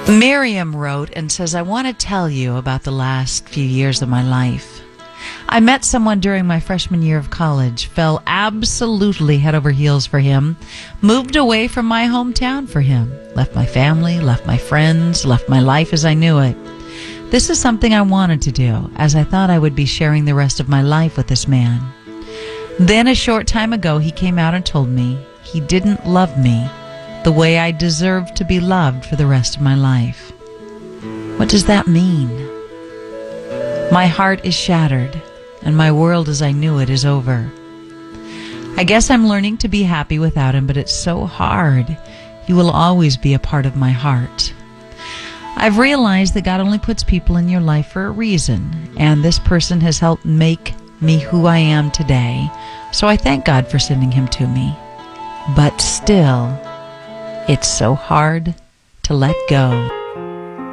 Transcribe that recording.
Miriam wrote and says, I want to tell you about the last few years of my life. I met someone during my freshman year of college, fell absolutely head over heels for him, moved away from my hometown for him, left my family, left my friends, left my life as I knew it. This is something I wanted to do, as I thought I would be sharing the rest of my life with this man. Then a short time ago, he came out and told me he didn't love me the way I deserved to be loved for the rest of my life. What does that mean? My heart is shattered, and my world as I knew it is over. I guess I'm learning to be happy without him, but it's so hard. He will always be a part of my heart. I've realized that God only puts people in your life for a reason, and this person has helped make me who I am today, so I thank God for sending him to me. But still, it's so hard to let go.